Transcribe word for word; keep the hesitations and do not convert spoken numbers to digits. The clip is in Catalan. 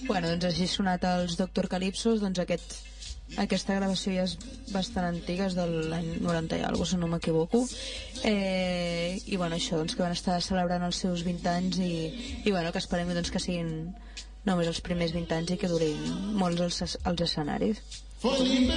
Bueno, doncs així ha sonat els Doctor Calypsos. Doncs aquest, aquesta gravació ja és bastant antiga, és de l'any noranta i alguna cosa, si no m'equivoco. Eh, I bueno, això, doncs, que van estar celebrant els seus vint anys i, i bueno, que esperem doncs, que siguin només els primers vint anys i que durin molts els, els escenaris.